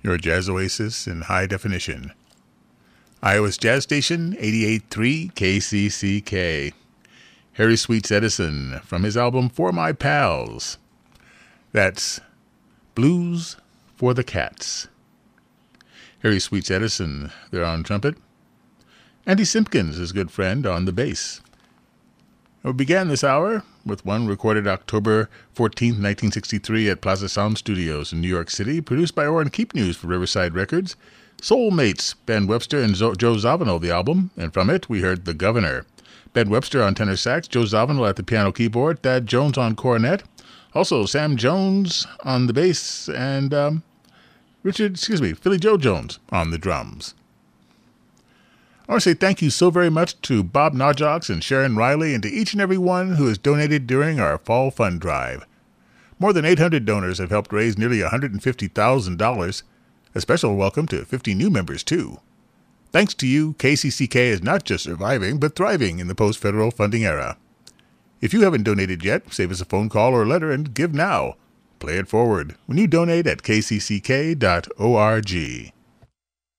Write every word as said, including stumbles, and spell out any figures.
your jazz oasis in high definition. Iowa's Jazz Station, eighty-eight point three K C C K. Harry Sweets Edison from his album For My Pals. That's Blues for the Cats. Harry Sweets Edison there on trumpet. Andy Simpkins, his good friend, on the bass. We began this hour with one recorded October fourteenth, nineteen sixty-three at Plaza Sound Studios in New York City, produced by Orrin Keepnews for Riverside Records. Soulmates, Ben Webster and Zo- Joe Zawinul, the album, and from it we heard The Governor. Ben Webster on tenor sax, Joe Zawinul at the piano keyboard, Thad Jones on cornet, also Sam Jones on the bass, and um, Richard, excuse me, Philly Joe Jones on the drums. I want to say thank you so very much to Bob Najox and Sharon Riley and to each and every one who has donated during our Fall Fund Drive. More than eight hundred donors have helped raise nearly one hundred fifty thousand dollars. A special welcome to fifty new members, too. Thanks to you, K C C K is not just surviving, but thriving in the post-federal funding era. If you haven't donated yet, save us a phone call or letter and give now. Play it forward when you donate at k c c k dot org.